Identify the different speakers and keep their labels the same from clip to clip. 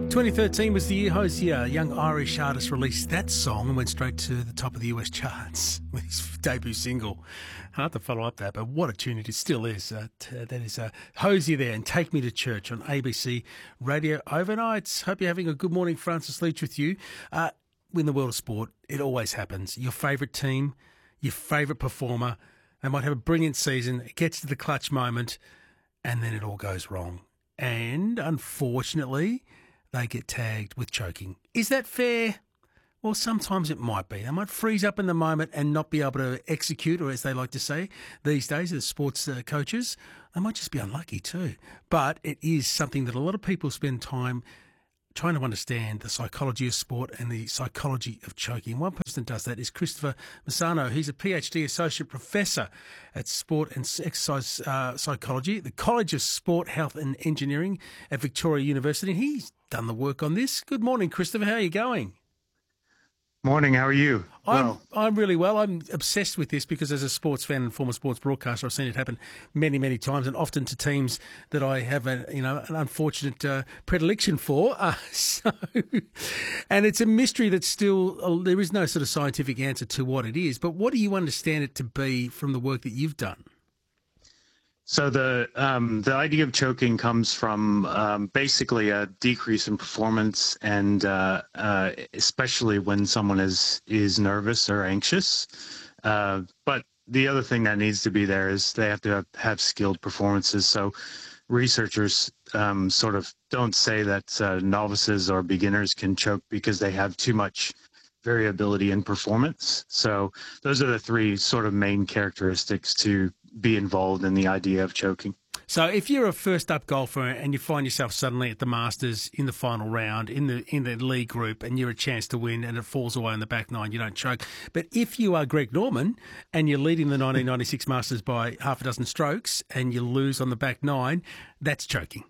Speaker 1: 2013 was the year Hosier, a young Irish artist, released that song and went straight to the top of the US charts with his debut single. Hard to follow up that, but what a tune it still is. That is Hosier there and Take Me to Church on ABC Radio Overnights. Hope you're having a good morning. Francis Leach with you. In the world of sport, it always happens. Your favourite team, your favourite performer, they might have a brilliant season, it gets to the clutch moment, and then it all goes wrong. And unfortunately, they get tagged with choking. Is that fair? Well, sometimes it might be. They might freeze up in the moment and not be able to execute, or as they like to say these days, the sports coaches, they might just be unlucky too. But it is something that a lot of people spend time trying to understand, the psychology of sport and the psychology of choking. One person does that is Christopher Massano. He's a PhD Associate Professor at Sport and Exercise Psychology at the College of Sport, Health and Engineering at Victoria University. And he's done the work on this. Good morning, Christopher. How are you going?
Speaker 2: Morning, how are you?
Speaker 1: I'm really well. I'm obsessed with this because as a sports fan and former sports broadcaster, I've seen it happen many, many times, and often to teams that I have an unfortunate predilection for. And it's a mystery that still there is no sort of scientific answer to what it is. But what do you understand it to be from the work that you've done?
Speaker 2: So the idea of choking comes from basically a decrease in performance, and especially when someone is nervous or anxious. But the other thing that needs to be there is they have to have skilled performances. So researchers sort of don't say that novices or beginners can choke because they have too much variability in performance. So those are the three sort of main characteristics to be involved in the idea of choking.
Speaker 1: So if you're a first-up golfer and you find yourself suddenly at the Masters in the final round, in the league group, and you're a chance to win and it falls away in the back nine, you don't choke. But if you are Greg Norman and you're leading the 1996 Masters by half a dozen strokes and you lose on the back nine, that's choking.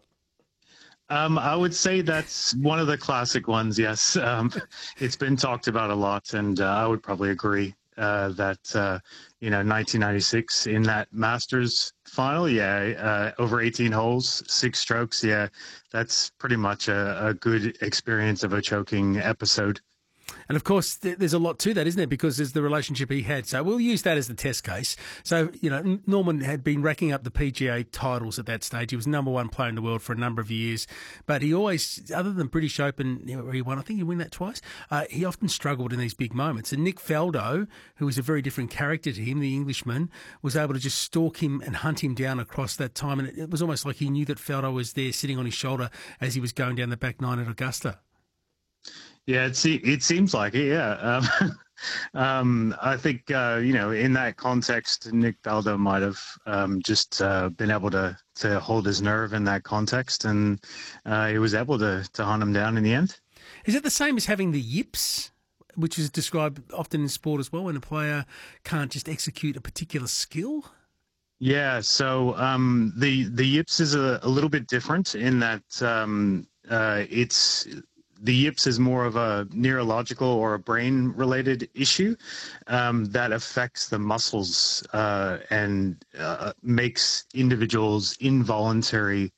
Speaker 2: I would say that's one of the classic ones, yes. It's been talked about a lot, and I would probably agree that 1996 in that Masters final, over 18 holes, 6 strokes, that's pretty much a good experience of a choking episode.
Speaker 1: And of course, there's a lot to that, isn't there? Because there's the relationship he had. So we'll use that as the test case. So, Norman had been racking up the PGA titles at that stage. He was number one player in the world for a number of years. But he always, other than British Open, where he won, I think he won that twice, he often struggled in these big moments. And Nick Faldo, who was a very different character to him, the Englishman, was able to just stalk him and hunt him down across that time. And it was almost like he knew that Faldo was there sitting on his shoulder as he was going down the back nine at Augusta.
Speaker 2: Yeah, it seems like it, yeah. I think, in that context, Nick Faldo might have just been able to hold his nerve in that context, and he was able to hunt him down in the end.
Speaker 1: Is it the same as having the yips, which is described often in sport as well, when a player can't just execute a particular skill?
Speaker 2: Yeah, so the yips is a little bit different in that the yips is more of a neurological or a brain-related issue that affects the muscles and makes individuals involuntarily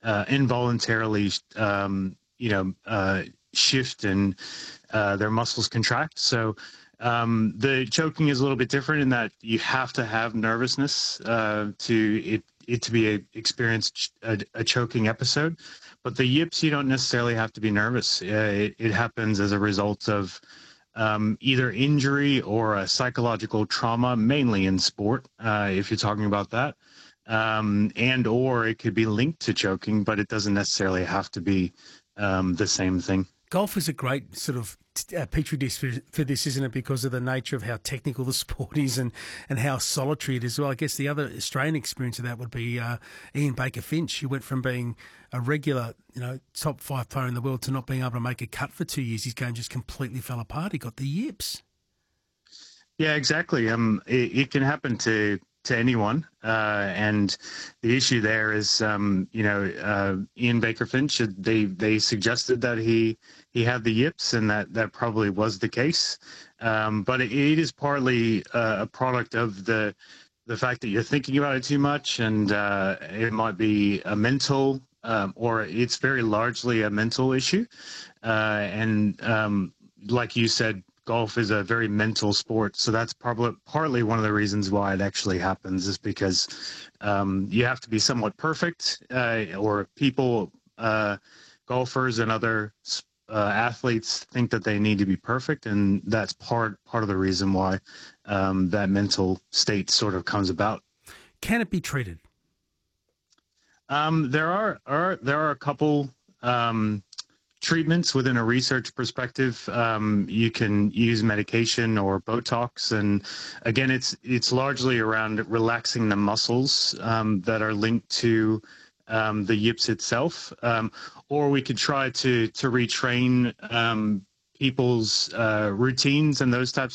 Speaker 2: shift and their muscles contract. So the choking is a little bit different in that you have to have nervousness to experience a choking episode. But the yips, you don't necessarily have to be nervous. It happens as a result of either injury or a psychological trauma, mainly in sport, if you're talking about that. And or it could be linked to choking, but it doesn't necessarily have to be the same thing.
Speaker 1: Golf is a great sort of petri dish for this, isn't it? Because of the nature of how technical the sport is and how solitary it is. Well, I guess the other Australian experience of that would be Ian Baker Finch, who went from being a regular, top 5 player in the world to not being able to make a cut for 2 years. His game just completely fell apart. He got the yips.
Speaker 2: Yeah, exactly. It can happen to anyone, and the issue there is, Ian Baker Finch. They suggested that he had the yips, and that probably was the case. But it is partly a product of the fact that you're thinking about it too much, and it might be a mental or it's very largely a mental issue. And like you said, golf is a very mental sport. So that's probably partly one of the reasons why it actually happens, is because you have to be somewhat perfect, or people, golfers and other athletes think that they need to be perfect. And that's part of the reason why that mental state sort of comes about.
Speaker 1: Can it be treated?
Speaker 2: There are a couple treatments within a research perspective. You can use medication or Botox, and again, it's largely around relaxing the muscles that are linked to the yips itself. Or we could try to retrain people's routines and those types